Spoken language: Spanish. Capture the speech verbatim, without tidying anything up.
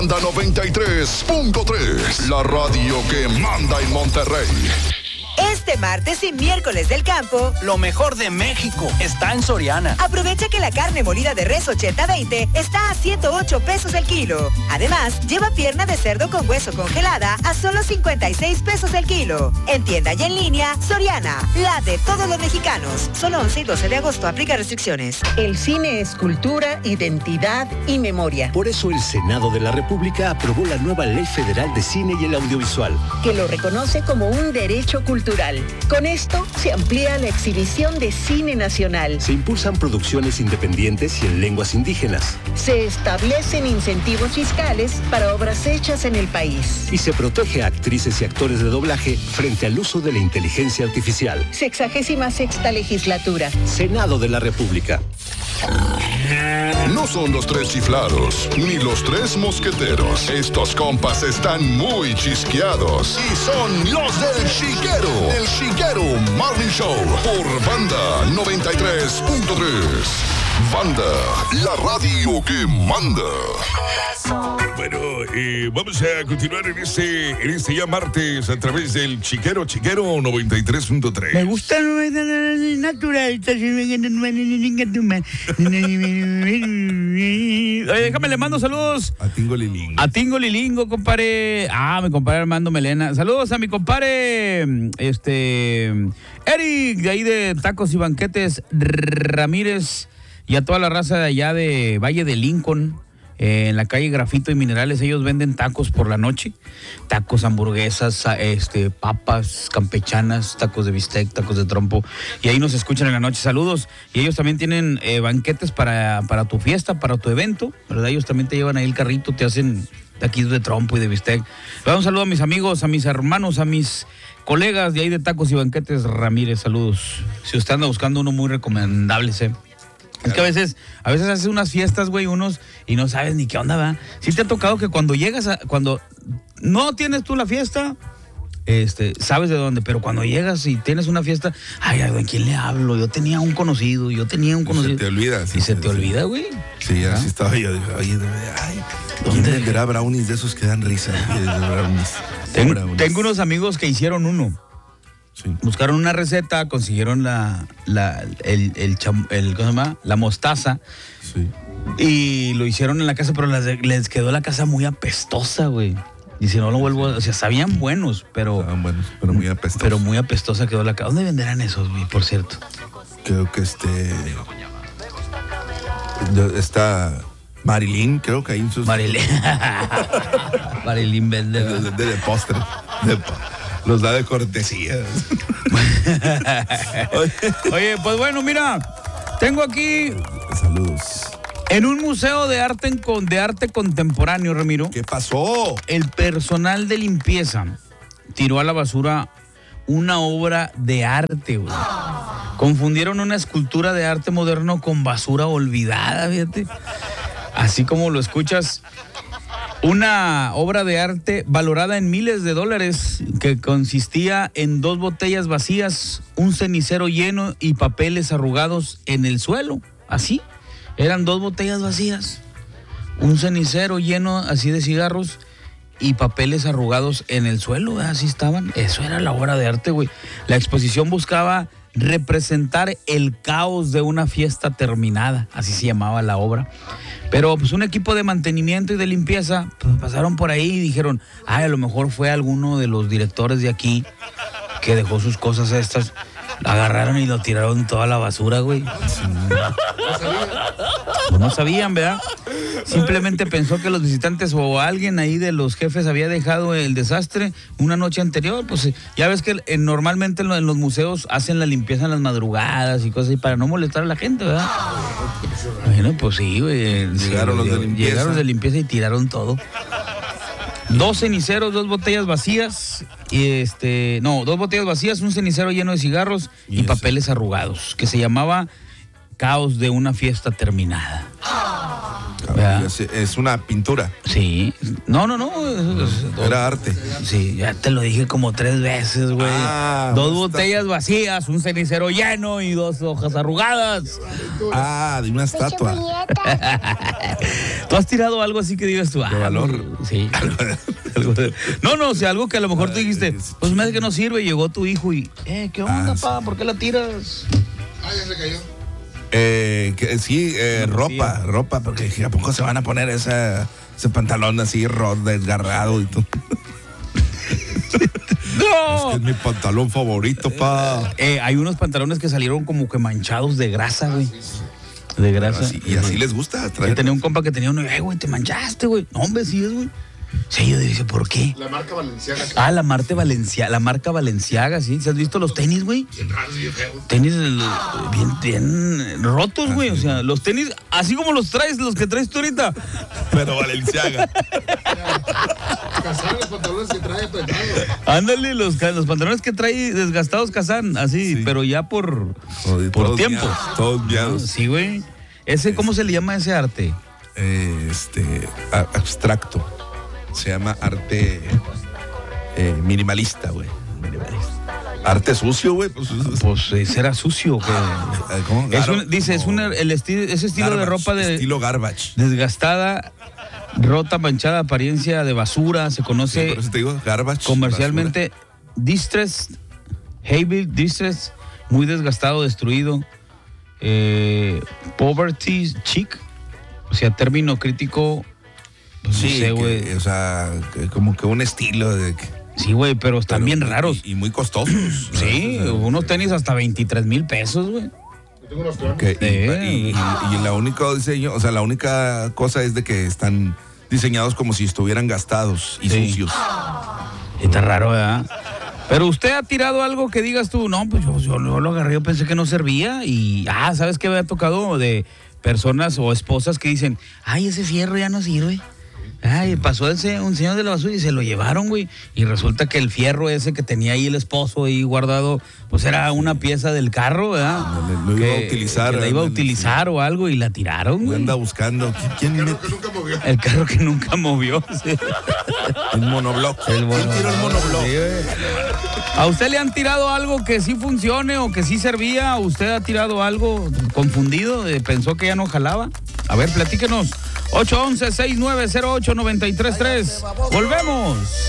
noventa y tres punto tres, la radio que manda en Monterrey. Este martes y miércoles del campo, lo mejor de México está en Soriana. Aprovecha que la carne molida de res ochenta veinte está a ciento ocho pesos el kilo. Además, lleva pierna de cerdo con hueso congelada a solo cincuenta y seis pesos el kilo. En tienda y en línea, Soriana, la de todos los mexicanos. Solo once y doce de agosto, aplica restricciones. El cine es cultura, identidad y memoria. Por eso el Senado de la República aprobó la nueva Ley Federal de Cine y el Audiovisual, que lo reconoce como un derecho cultural. Con esto se amplía la exhibición de cine nacional. Se impulsan producciones independientes y en lenguas indígenas. Se establecen incentivos fiscales para obras hechas en el país. Y se protege a actrices y actores de doblaje frente al uso de la inteligencia artificial. Sexagésima sexta legislatura. Senado de la República. No son los tres chiflados, ni los tres mosqueteros. Estos compas están muy chisqueados y son los del Chiquero. El Chiquero Morning Show por Banda noventa y tres punto tres. Banda, la radio que manda. Bueno, eh, vamos a continuar en este, en este ya martes a través del Chiquero, Chiquero noventa y tres punto tres. Me gusta natural. Oye, déjame, le mando saludos a Tingo Lilingo. A Tingo Lilingo, compadre. Ah, mi compadre Armando Melena. Saludos a mi compadre, este, Eric, de ahí de Tacos y Banquetes Ramírez, y a toda la raza de allá de Valle de Lincoln. Eh, en la calle Grafito y Minerales, ellos venden tacos por la noche, tacos, hamburguesas, este, papas campechanas, tacos de bistec, tacos de trompo, y ahí nos escuchan en la noche. Saludos. Y ellos también tienen eh, banquetes para, para tu fiesta, para tu evento, ¿verdad? Ellos también te llevan ahí el carrito, te hacen taquitos de trompo y de bistec. Le un saludo a mis amigos, a mis hermanos, a mis colegas de ahí de Tacos y Banquetes Ramírez. Saludos. Si usted anda buscando uno muy recomendable, ¿eh? Es que a veces, a veces haces unas fiestas, güey, unos, y no sabes ni qué onda, va. Sí te ha tocado que cuando llegas a, cuando no tienes tú la fiesta, este, sabes de dónde, pero cuando llegas y tienes una fiesta, ay, ¿a quién le hablo? Yo tenía un conocido, yo tenía un conocido. Y se te olvida. Sí, y se te sí. olvida, güey. Sí, así ¿Ah? estaba yo, dije, oye, ay, ¿quién venderá brownies de esos que dan risa? Brownies. Ten, brownies. Tengo unos amigos que hicieron uno. Sí. Buscaron una receta, consiguieron la, la, el, el, cham, el, ¿cómo se llama? La mostaza. Sí. Y lo hicieron en la casa, pero les, les quedó la casa muy apestosa, güey. Y si no lo vuelvo, o sea, sabían buenos, pero... Estaban buenos, pero muy apestosa. Pero muy apestosa quedó la casa. ¿Dónde venderán esos, güey, por cierto? Creo que este... Está... Marilyn, creo que hay en sus... Marilyn. Marilyn vende. De, de, de, de postre. De Los da de cortesía. Oye, pues bueno, mira, tengo aquí... Saludos. En un museo de arte, de arte contemporáneo, Ramiro. ¿Qué pasó? El personal de limpieza tiró a la basura una obra de arte, güey. Confundieron una escultura de arte moderno con basura olvidada, fíjate. Así como lo escuchas, una obra de arte valorada en miles de dólares que consistía en dos botellas vacías, un cenicero lleno y papeles arrugados en el suelo. Así, eran dos botellas vacías, un cenicero lleno así de cigarros y papeles arrugados en el suelo. Así estaban. Eso era la obra de arte, güey. La exposición buscaba representar el caos de una fiesta terminada, así se llamaba la obra. Pero pues un equipo de mantenimiento y de limpieza pues, pasaron por ahí y dijeron, ay, a lo mejor fue alguno de los directores de aquí que dejó sus cosas estas. Agarraron y lo tiraron toda la basura, güey. Sí. Pues no sabían, ¿verdad? Simplemente pensó que los visitantes o alguien ahí de los jefes había dejado el desastre una noche anterior. Pues ya ves que eh, normalmente en los museos hacen la limpieza en las madrugadas y cosas así para no molestar a la gente, ¿verdad? Bueno, pues sí, güey. Llegaron los de limpieza. Llegaron los de limpieza y tiraron todo. Dos ceniceros, dos botellas vacías, y este, no, dos botellas vacías, un cenicero lleno de cigarros y, y papeles arrugados, que se llamaba Caos de una fiesta terminada. ¿verdad? Es, es una pintura. Sí. No, no, no. es- es- Era arte. Sí, ya te lo dije como tres veces, güey. Ah, dos está- botellas vacías, un cenicero lleno y dos hojas arrugadas. Ah, de una estatua. ¿Tú has tirado algo así que digas tú? Ah, valor. Sí. Algo de- No, no, o sea, algo que a lo mejor tú dijiste, pues me hace que no sirve, llegó tu hijo y, eh, ¿qué onda, Ah, sí. pa? ¿Por qué la tiras? Eh, que, sí, eh, ropa, ropa, porque dije, ¿a poco se van a poner esa, ese pantalón así, ro- desgarrado y todo? ¡No! Es que es mi pantalón favorito, pa. Eh, hay unos pantalones que salieron como que manchados de grasa, güey. De grasa. Así- y así les gusta Yo traer. tenía un compa que tenía uno y, ay, güey, te manchaste, güey. No, hombre, sí es, güey. Sí, yo dije, ¿por qué? La marca Valenciaga. Ah, la marca Valenciaga, la marca Valenciaga, sí. ¿Se has visto los tenis, güey? Tenis el- bien, bien rotos, güey. O sea, los tenis, así como los traes, los que traes tú ahorita. Pero Valenciaga. Cazar los pantalones que trae apretado. Ándale, los, ca- los pantalones que trae desgastados Kazán, así, Sí. pero ya por, Joder, por todos tiempo. miados, todos miados. Sí, güey. Ese, ¿cómo se le llama ese arte? Eh, este, a- abstracto. Se llama arte eh, minimalista, güey. Minimalista. Arte sucio, güey. Pues, Pues ese era sucio, güey. eh, ¿cómo? Es Gar- un- dice, es como un, el estilo, ese estilo de garbage, ropa de Estilo garbage. desgastada, rota, manchada, apariencia de basura, se Sí, conoce por eso te digo, garbage. comercialmente distress, heavy distress, muy desgastado, destruido, eh, poverty chic, o sea, término crítico, pues, basura. no Sí, sé, que, güey. o sea, que como que un estilo de... que- Sí, güey, pero están pero- bien raros. Y, y muy costosos. Sí, O sea, unos tenis hasta veintitrés mil pesos, güey. Yo tengo unos clones. que- y, Eh. y- y- y la única diseño, o sea, la única cosa es de que están diseñados como si estuvieran gastados y Sí. sucios. Está raro, ¿verdad? Pero usted ha tirado algo que digas tú, no, pues yo, yo lo agarré, yo pensé que no servía y, ah, ¿sabes qué me ha tocado? De personas o esposas que dicen, ay, ese fierro ya no sirve. Ay, pasó ese, un señor de la basura y se lo llevaron, güey. Y resulta que el fierro ese que tenía ahí el esposo ahí guardado, pues era una pieza del carro, ¿verdad? Lo- lo iba a Que- utilizar, que la iba a ándale, utilizar o algo y la tiraron, Me güey. anda buscando. ¿Qui- ¿Quién Carro mete que nunca movió. El carro que nunca movió. Sí. el monobloc? El ¿Quién tiró el monobloc? Sí, güey. ¿A usted le han tirado algo que sí funcione o que sí servía? ¿Usted ha tirado algo confundido? eh, ¿Pensó que ya no jalaba? A ver, platíquenos. ocho once, seis nueve cero ocho, nueve tres tres. Volvemos.